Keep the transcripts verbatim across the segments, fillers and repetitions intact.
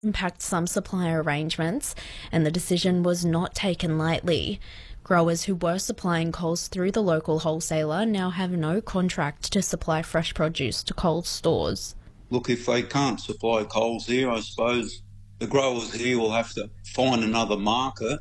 impact some supplier arrangements, and the decision was not taken lightly. Growers who were supplying Coles through the local wholesaler now have no contract to supply fresh produce to Coles stores. Look, if they can't supply Coles here, I suppose the growers here will have to find another market,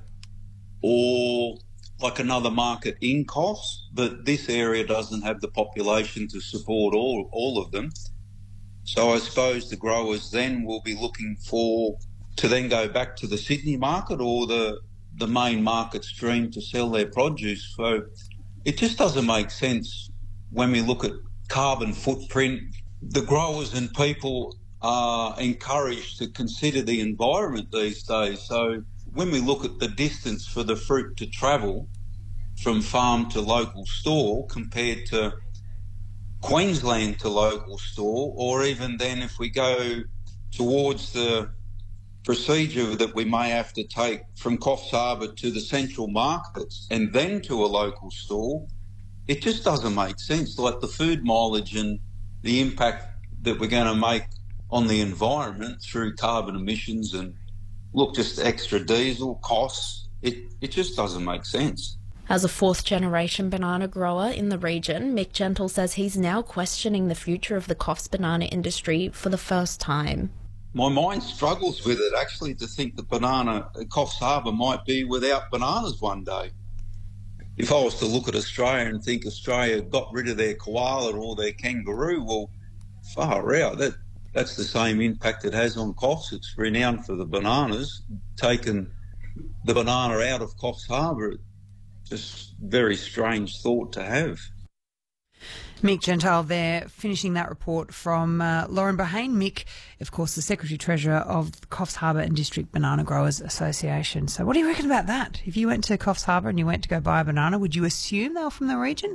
or like another market in Coles, but this area doesn't have the population to support all, all of them. So I suppose the growers then will be looking for to then go back to the Sydney market or the the main market stream to sell their produce. So it just doesn't make sense when we look at carbon footprint. The growers and people are encouraged to consider the environment these days. So when we look at the distance for the fruit to travel from farm to local store compared to Queensland to local store, or even then if we go towards the procedure that we may have to take from Coffs Harbour to the central markets and then to a local store, it just doesn't make sense. Like the food mileage and the impact that we're going to make on the environment through carbon emissions and, look, just extra diesel costs, it, it just doesn't make sense. As a fourth-generation banana grower in the region, Mick Gentle says he's now questioning the future of the Coffs banana industry for the first time. My mind struggles with it, actually, to think that banana Coffs Harbour might be without bananas one day. If I was to look at Australia and think Australia got rid of their koala or their kangaroo, well, far out. That, that's the same impact it has on Coffs. It's renowned for the bananas. Taking the banana out of Coffs Harbour, just very strange thought to have. Mick Gentile there, finishing that report from uh, Lauren Bahane. Mick, of course, the Secretary-Treasurer of the Coffs Harbour and District Banana Growers Association. So what do you reckon about that? If you went to Coffs Harbour and you went to go buy a banana, would you assume they were from the region?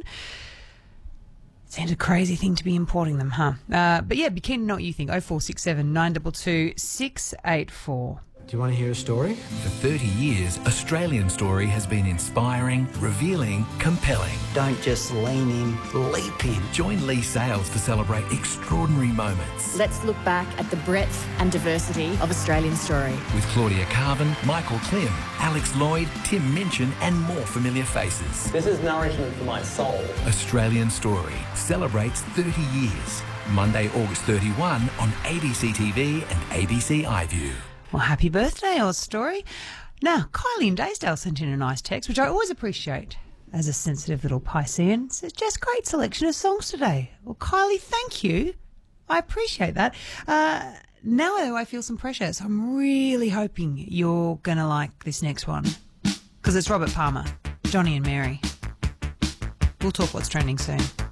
Seems a crazy thing to be importing them, huh? Uh, but yeah, be keen to know what you think. oh four six seven, nine two two, six eight four. Do you want to hear a story? For thirty years, Australian Story has been inspiring, revealing, compelling. Don't just lean in, leap in. Join Lee Sales to celebrate extraordinary moments. Let's look back at the breadth and diversity of Australian Story. With Claudia Carvin, Michael Klim, Alex Lloyd, Tim Minchin and more familiar faces. This is nourishment for my soul. Australian Story celebrates thirty years. Monday, August thirty-first on A B C T V and A B C iView. Well, happy birthday, Oz Story. Now, Kylie in Daysdale sent in a nice text, which I always appreciate as a sensitive little Piscean. Says, just great selection of songs today. Well, Kylie, thank you. I appreciate that. Uh, now, though, I feel some pressure, so I'm really hoping you're going to like this next one. Because it's Robert Palmer, Johnny and Mary. We'll talk what's trending soon.